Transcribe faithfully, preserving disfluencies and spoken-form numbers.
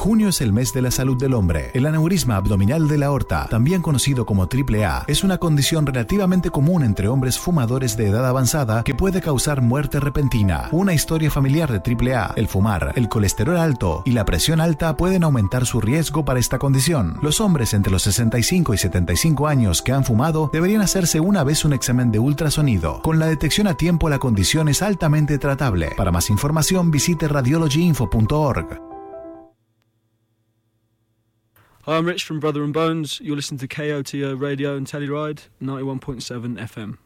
Junio es el mes de la salud del hombre. El aneurisma abdominal de la aorta, también conocido como triple A, es una condición relativamente común entre hombres fumadores de edad avanzada que puede causar muerte repentina. Una historia familiar de triple A, el fumar, el colesterol alto y la presión alta pueden aumentar su riesgo para esta condición. Los hombres entre los sesenta y cinco y setenta y cinco años que han fumado deberían hacerse una vez un examen de ultrasonido. Con la detección a tiempo, la condición es altamente tratable. Para más información, visite radiology info punto org. Hi, I'm Rich from Brother and Bones. You're listening to K O T O Radio and Telluride, ninety-one point seven F M.